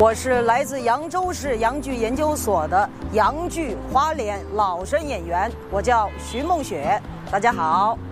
我是来自扬州市洋剧研究所的洋剧花脸老生演员，我叫徐梦雪，大家好。